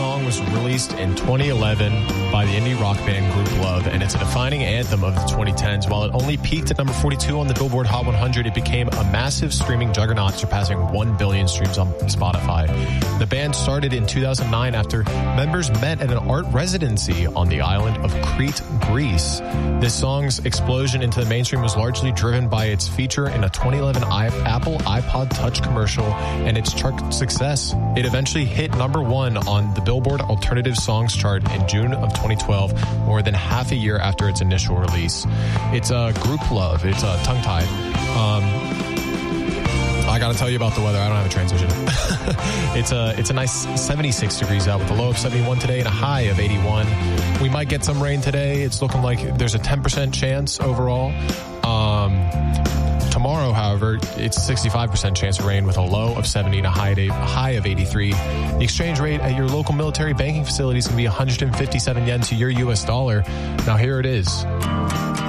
song was released in 2011 by the indie rock band Group Love, and it's a defining anthem of the 2010s. While it only peaked at number 42 on the Billboard Hot 100, it became a massive streaming juggernaut, surpassing 1 billion streams on Spotify. The band started in 2009 after members met at an art residency on the island of Crete, Greece. This song's explosion into the mainstream was largely driven by its feature in a 2011 Apple iPod Touch commercial and its chart success. It eventually hit number 1 on the Billboard Alternative Songs chart in June of 2012, more than half a year after its initial release. It's a Group Love. It's a tongue-tied. I got to tell you about the weather. I don't have a transition. It's a nice 76 degrees out with a low of 71 today and a high of 81. We might get some rain today. It's looking like there's a 10% chance overall. Tomorrow, however, it's a 65% chance of rain with a low of 70 and a high of 83. The exchange rate at your local military banking facility is going to be 157 yen to your US dollar. Now here it is.